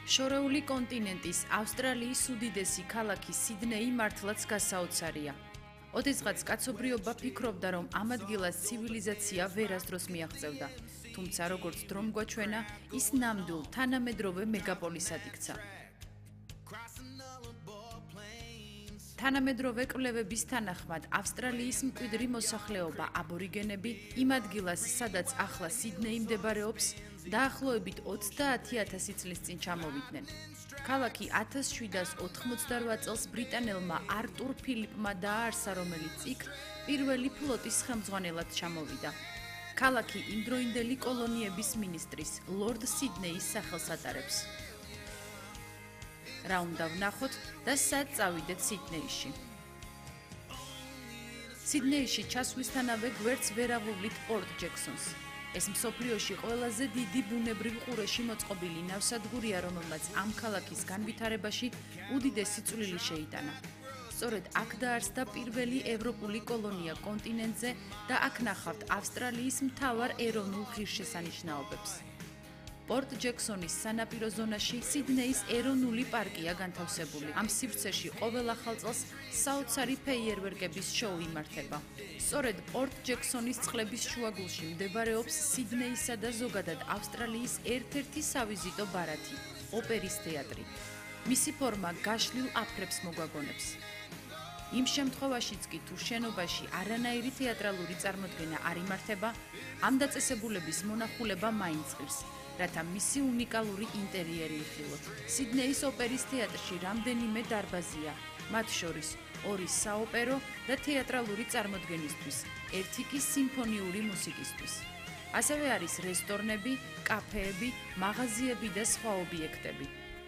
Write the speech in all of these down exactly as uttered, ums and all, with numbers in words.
შორეული კონტინენტის ავსტრალიის უდიდესი ქალაქი სიდნეი მართლაც გასაოცარია. ოდესღაც კაცობრიობა ფიქრობდა, რომ ამ ადგილას ცივილიზაცია ვერასდროს მიაღწევდა, თუმცა როგორც დრომ გვაჩვენა, ის ნამდვილ თანამედროვე მეგაპოლისად იქცა. თანამედროვე კვლევების თანახმად, ავსტრალიის მკვიდრი მოსახლეობა აბორიგენები იმ ადგილას, სადაც ახლა სიდნეი მდებარეობს, დაახლოებით ოცდაათი ათასი წლის წინ ჩამოვიდნენ. ქალაქი ათას შვიდას ოთხმოცდარვა წელს ბრიტანელმა არტურ ფილიპმა დააარსა, რომელიც იქ პირველი ფლოტის ხელმძღვანელად ჩამოვიდა. ქალაქი იმდროინდელი კოლონიების მინისტრის, ლორდ სიდნეის სახელს ატარებს. რა უნდა ვნახოთ და სად წავიდეთ სიდნეიში. სიდნეიში ჩასვლისთანავე გვერდს ვერ ავუვლით პორტ ჯექსონს. ეს მსოფლიოში ყველაზე დიდი ბუნებრივ ყურეში მოწყობილი ნავსადგურია, რომელმაც ამ ქალაქის განვითარებაში უდიდესი წვლილი შეიტანა. სწორედ აქ დაარსდა პირველი ევროპული კოლონია კონტინენტზე და აქ ნახავთ ავსტრალიის მთავარ ეროვნულ ღირსშესანიშნაობებს. პორტ ჯექსონის სანაპირო ზონაში სიდნეის ეროვნული პარკია განთავსებული. ამ სივრცეში ყოველ ახალ წელს საოცარი ფეიერვერკების შოუ იმართება. სწორედ პორტ ჯექსონის წყლების შუაგულში მდებარეობს სიდნეისა და ზოგადად ავსტრალიის ერთ-ერთი სავიზიტო ბარათი, ოპერის თეატრი. მისი ფორმა გაშლილ აფრებს მოგვაგონებს. იმ შემთხვევაშიც კი, თუ შენობაში არანაირი თეატრალური წარმოდგენა არ იმართება, ამ დაწესებულების მონახულება მაინც ღირს, რათა მისი უნიკალური ინტერიერი იხილოთ. სიდნეის ოპერის თეატრში რამდენიმე დარბაზია, მათ შორის ორი საოპერო და თეატრალური წარმოდგენისთვის, ერთი კი სიმფონიური მუსიკისთვის. ასევე არის რესტორნები, კაფეები, მაღაზიები და სხვა ობიექტები.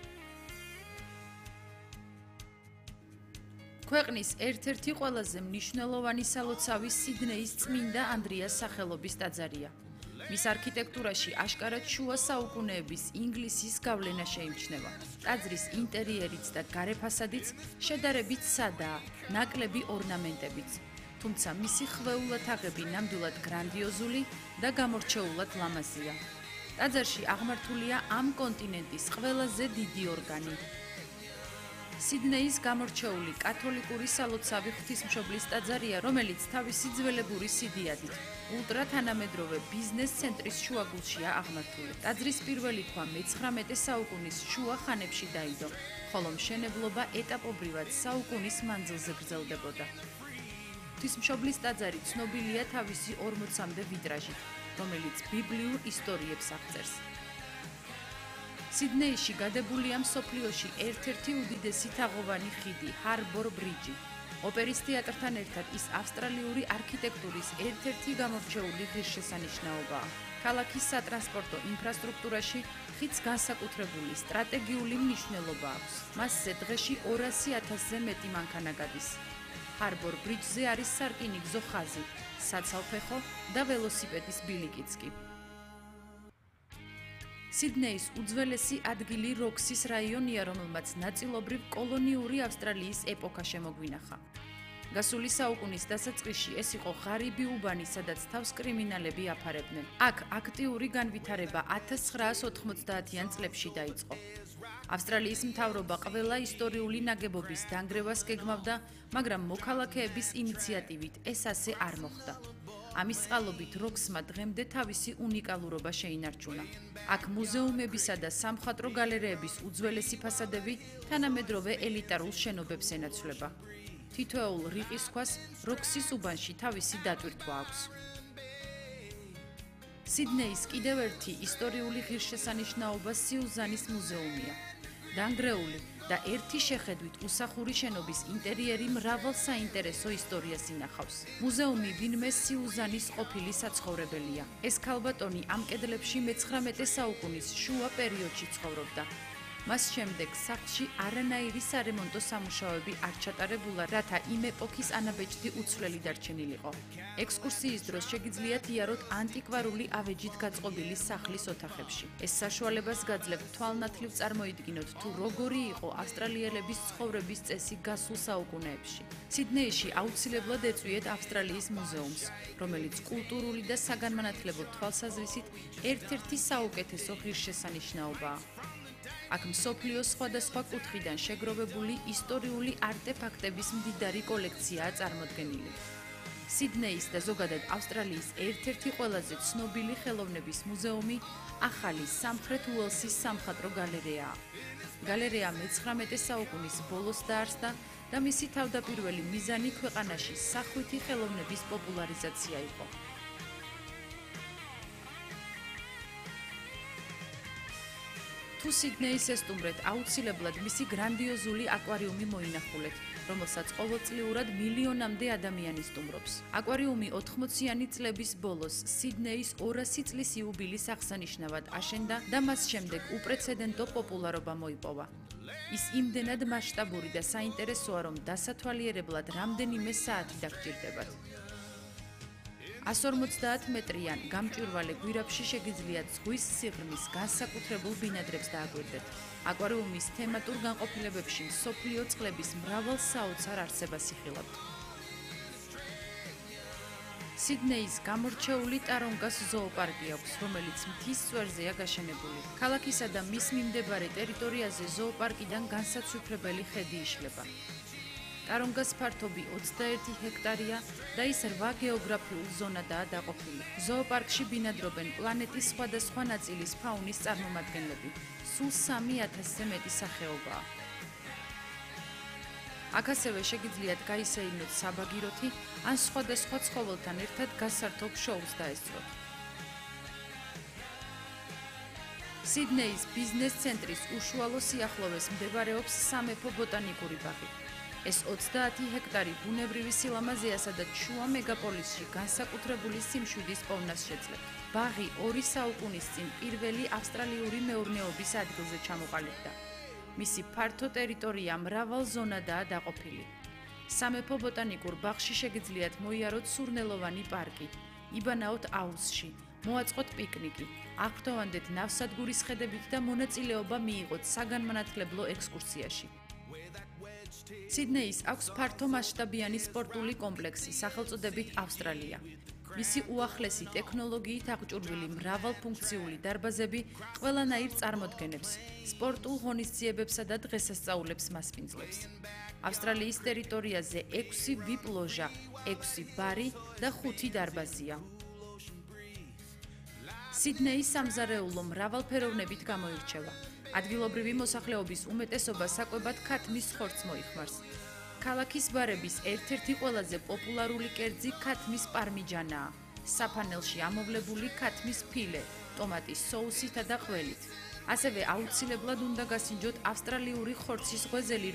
ქვეყნის ერთ-ერთი ყველაზე მნიშვნელოვანი სალოცავი სიდნეის წმინდა ანდრიას სახელობის ტაძარია. მის არქიტექტურაში აშკარად შუა საუკუნეების ინგლისის გავლენა შეიმჩნევა. ტაძრის ინტერიერიც და გარე ფასადიც შედარებით სადაა, ნაკლები ორნამენტებით. თუმცა მისი ხვეულა თაღები ნამდვილად გრანდიოზული და გამორჩეულად ლამაზია. ტაძარში აღმართულია ამ კონტინენტის ყველაზე დიდი ორგანი. სიდნეის გამორჩეული კათოლიკური სალოცავი ღვთისმშობლის ტაძარია, რომელიც თავისი ძველებური სიდიადით ულტრათანამედროვე ბიზნეს ცენტრის შუაგულშია აღმართული. ტაძრის პირველი ქვა მეცხრამეტე საუკუნის შუა ხანებში დაიდო, ხოლო მშენებლობა ეტაპობრივად საუკუნის მანძილზე გრძელდებოდა. ღვთისმშობლის ტაძარი ცნობილია თავისი ორმოცამდე ვიტრაჟით, რომელიც ბიბლიურ ისტორიებს აღწერს. სიდნეიში გადებულია მსოფლიოში ერთ-ერთი უდიდესი თაღოვანი ხიდი, ჰარბორ ბრიჯი. ოპერის თეატრთან ერთად ის ავსტრალიური არქიტექტურის ერთ-ერთი გამორჩეული ღირსშესანიშნაობაა. ქალაქის სატრანსპორტო ინფრასტრუქტურაში ხიდს განსაკუთრებული სტრატეგიული მნიშვნელობა აქვს. მასზე დღეში ორასი ათასზე მეტი მანქანა გადის. ჰარბორ ბრიჯზე არის სარკინიგზო ხაზი, საცალფეხო და ველოსიპედის ბილიკიც კი. სიდნეის უძველესი ადგილი როქსის რაიონია, რომელმაც ნაწილობრივ კოლონიური ავსტრალიის ეპოქა შემოგვინახა. გასული საუკუნის დასაწყისში ეს იყო ღარიბი უბანი, სადაც თავს კრიმინალები აფარებდნენ. აქ აქტიური განვითარება ათას ცხრაას ოთხმოცდაათიან წლებში დაიწყო. ავსტრალიის მთავრობა ყველა ისტორიული ნაგებობის დანგრევას გეგმავდა, მაგრამ მოქალაქეების ინიციატივით ეს ასე არ მოხდა. ამის წყალობით როქსმა დღემდე თავისი უნიკალურობა შეინარჩუნა. აქ მუზეუმებისა და სამხატვრო გალერეების უძველესი ფასადები თანამედროვე ელიტარულ შენობებს ენაცვლება. თითოეულ რიყის ქვას როქსის უბანში თავისი დატვირთვა აქვს. სიდნეის კიდევ ერთი ისტორიული ღირსშესანიშნაობა სიუზანის მუზეუმია. დანგრეული და ერთი შეხედვით უსახური შენობის ინტერიერი მრავალ საინტერესო ისტორიას ინახავს. მუზეუმი ვინმე სიუზანის ყოფილი საცხოვრებელია. ეს ქალბატონი ამ კედლებში მეცხრამეტე საუკუნის შუა პერიოდში ცხოვრობდა. მას შემდეგ სახლში არანაირი სარემონტო სამუშაოები არ ჩატარებულა, რათა იმ ეპოქის ანაბეჭდი უცვლელი დარჩენილიყო. ექსკურსიის დროს შეგიძლიათ იაროთ ანტიკვარული ავეჯით გაწყობილი სახლის ოთახებში. ეს საშუალებას გაძლევთ თვალნათლივ წარმოიდგინოთ, თუ როგორი იყო ავსტრალიელების ცხოვრების წესი გასულ საუკუნეებში. სიდნეიში აუცილებლად ეწვიეთ ავსტრალიის მუზეუმს, რომელიც კულტურული და საგანმანათლებლო თვალსაზრისით ერთ-ერთი საუკეთესო ღირსშესანიშნაობაა. აქ მსოფლიოს სხვადასხვა კუთხიდან შეგროვებული ისტორიული არტეფაქტების მდიდარი კოლექციაა წარმოდგენილი. სიდნეის და ზოგადად ავსტრალიის ერთ-ერთი ყველაზე ცნობილი ხელოვნების მუზეუმი ახალი სამხრეთ უელსის სამხატვრო გალერეაა. გალერეა მეცხრამეტე საუკუნის ბოლოს დაარსდა და მისი თავდაპირველი მიზანი ქვეყანაში სახვითი ხელოვნების პოპულარიზაცია იყო. თუ სიდნეის ესტუმრეთ, აუცილებლად მისი გრანდიოზული აკვარიუმი მოინახულეთ, რომელსაც ყოველწლიურად მილიონამდე ადამიანი სტუმრობს. აკვარიუმი ოთხმოციანი წლების ბოლოს სიდნეის ორასი წლის იუბილის აღსანიშნავად აშენდა და მას შემდეგ უპრეცედენტო პოპულარობა მოიპოვა. ის იმდენად მასშტაბური და საინტერესოა, რომ დასათვალიერებლად რამდენიმე საათი დაგჭირდებათ. εκατს ორმოცდაათ მეტრიან გამჭვირვალე გვირაბში შეგიძლიათ ზღვის სიღრმის განსაკუთრებულ ბინადრებს დააკვირდეთ. აკვარიუმის თემატურ განყოფილებებში მსოფლიო წყლების მრავალ საოცარ არსებას იხილავთ. სიდნეის გამორჩეული ტარონგას ზოოპარკი აქვს, რომელიც მთის წვერზეა გაშენებული. ქალაქისა და მის მიმდებარე ტერიტორიაზე ზოოპარკიდან განსაცვიფრებელი ხედი იშლება. ტარონგას ფართობი ოცდაერთი ჰექტარია და ის რვა გეოგრაფიულ ზონადაა დაყოფილი. ზოოპარკში ბინადრობენ პლანეტის სხვადასხვა ნაწილის ფაუნის წარმომადგენლები. სულ სამი ათასზე მეტი სახეობაა. აქ ასევე შეგიძლიათ გაისეირნოთ საბაგიროთი ან სხვადასხვა ცხოველთან ერთად გასართობ შოუს დაესწროთ. სიდნეის ბიზნეს ცენტრის უშუალო სიახლოვეს მდებარეობს სამეფო ბოტანიკური ბაღი. ეს ოცდაათი ჰექტარი ბუნებრივი სილამაზეა, სადაც შუა მეგაპოლისში განსაკუთრებული სიმშვიდის პოვნას შეძლებს. ბაღი ორი საუკუნის წინ პირველი ავსტრალიური მეურნეობის ადგილზე ჩამოყალიბდა. მისი ფართო ტერიტორია მრავალ ზონადაა დაყოფილი. სამეფო ბოტანიკურ ბაღში შეგიძლიათ მოიაროთ სურნელოვანი პარკი, იბანაოთ აუზში, მოაწყოთ პიკნიკი, აღფრთოვანდეთ ნავსადგურის ხედებით და მონაწილეობა მიიღოთ საგანმანათლებლო ექსკურსიაში. სიდნეის აქვს ფართო მასშტაბიანი სპორტული კომპლექსი სახელწოდებით ავსტრალია. მისი უახლესი ტექნოლოგიით აღჭურვილი მრავალფუნქციური დარბაზები ყველანაირ წარმოდგენებს, სპორტულ ღონისძიებებსა და დღესასწაულებს მასპინძლებს. ავსტრალიის ტერიტორიაზე ექვსი ვიპ ლოჟა, ექვსი ბარი და ხუთი დარბაზია. სიდნეის სამზარეულო მრავალფეროვნებით გამოირჩევა. ადგილობრივი მოსახლეობის უმეტესობა საკვებად ქათმის ხორცს მოიხმარს. ქალაქის ბარების ერთ-ერთი ყველაზე პოპულარული კერძი ქათმის პარმიჯანაა, საფანელში ამოვლებული ქათმის ფილე, ტომატის соуსითა და ყველით. ასევე აუცილებლად უნდა გასინჯოთ ავსტრალიური ხორცის ღვეზელი,